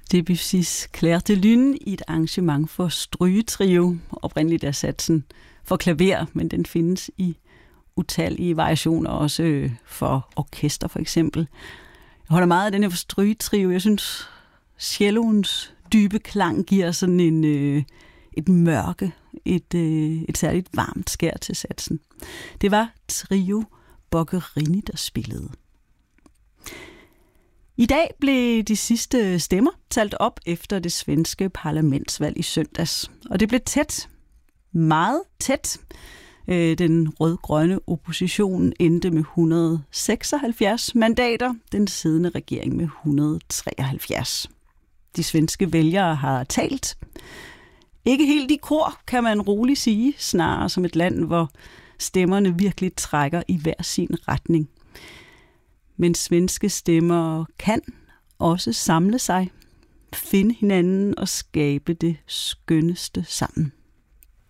Debussys Clair de Lune i et arrangement for strygetrio. Oprindeligt er satsen for klaver, men den findes i utallige variationer, også for orkester for eksempel. Jeg holder meget af den her for strygetrio. Jeg synes, celloens dybe klang giver sådan et mørke, et særligt varmt skær til satsen. Det var Trio Boccherini, der spillede. I dag blev de sidste stemmer talt op efter det svenske parlamentsvalg i søndags. Og det blev tæt. Meget tæt. Den rød-grønne opposition endte med 176 mandater. Den siddende regering med 173. De svenske vælgere har talt. Ikke helt i kor, kan man roligt sige. Snarere som et land, hvor stemmerne virkelig trækker i hver sin retning. Men svenske stemmer kan også samle sig, finde hinanden og skabe det skønneste sammen.